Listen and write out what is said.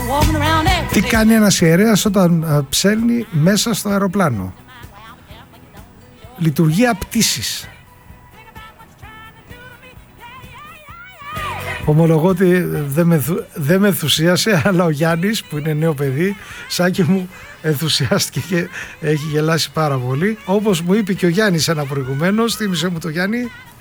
Τι κάνει ένας ιερέας όταν ψέλνει μέσα στο αεροπλάνο? Λειτουργεί απτήσεις. Ομολογώ ότι δεν με ενθουσίασε, αλλά ο Γιάννης που είναι νέο παιδί, Σάκη μου, ενθουσιάστηκε και έχει γελάσει πάρα πολύ. Όπως μου είπε και ο Γιάννης ένα προηγουμένως, θύμισε μου το Γιάννη.